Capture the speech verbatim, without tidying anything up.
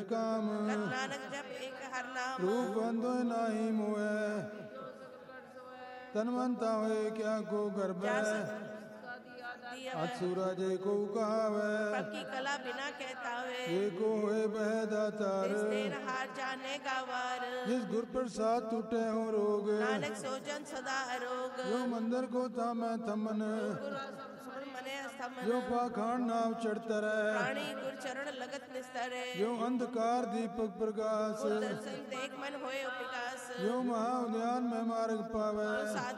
काम, नानक जप एक हर नाम। रूप अंधो नाही मोए, तनवंता होए क्या को गर्भ, सूरज को कहावे, पक्की कला बिना कहता वे, ये को होए बहदातार, जिस देर हार जाने का वार, जिस गुर प्रसाद टूटे हो रोग, नानक सोजन सदा अरोग, जो मंदिर को थामे थमन, मने स्तमन, जो पाखंड नाव चढ़ता रहे, प्राणी गुर चरण लगत निस्तरे, जो अंधकार दीपक प्रकाश, दर्शन देख मन होए विकास, जो महाउद्यान में मार्ग पावे,